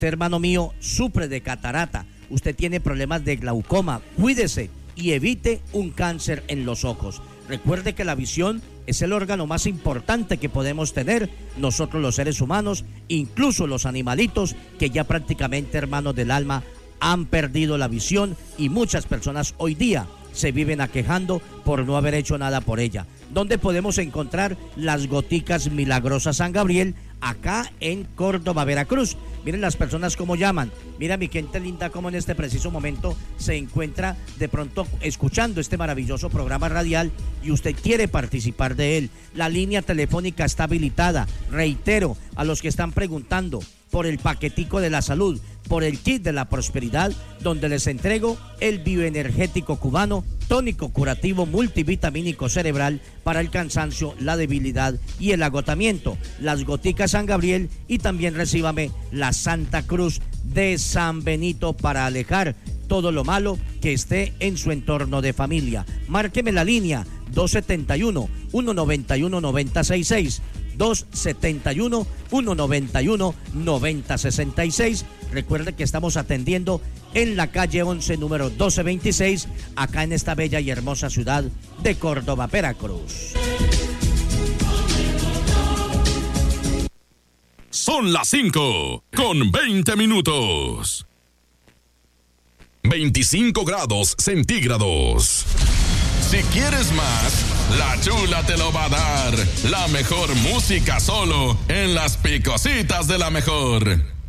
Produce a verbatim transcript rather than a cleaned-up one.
Usted, hermano mío, sufre de catarata, usted tiene problemas de glaucoma, cuídese y evite un cáncer en los ojos. Recuerde que la visión es el órgano más importante que podemos tener nosotros los seres humanos, incluso los animalitos que ya prácticamente, hermanos del alma, han perdido la visión y muchas personas hoy día se viven aquejando por no haber hecho nada por ella. ¿Dónde podemos encontrar las goticas milagrosas San Gabriel? Acá en Córdoba, Veracruz. Miren las personas cómo llaman. Mira mi gente linda cómo en este preciso momento se encuentra de pronto escuchando este maravilloso programa radial y usted quiere participar de él. La línea telefónica está habilitada. Reitero a los que están preguntando por el paquetico de la salud, por el kit de la prosperidad, donde les entrego el bioenergético cubano, tónico curativo multivitamínico cerebral para el cansancio, la debilidad y el agotamiento, las goticas San Gabriel y también recíbame la Santa Cruz de San Benito para alejar todo lo malo que esté en su entorno de familia. Márqueme la línea dos setenta y uno, ciento noventa y uno, noventa sesenta y seis, dos setenta y uno, ciento noventa y uno, noventa sesenta y seis. Recuerde que estamos atendiendo en la calle once, número doce veintiséis, acá en esta bella y hermosa ciudad de Córdoba, Veracruz. Son las cinco con veinte minutos. veinticinco grados centígrados. Si quieres más, La Chula te lo va a dar. La mejor música solo en las Picositas de la Mejor.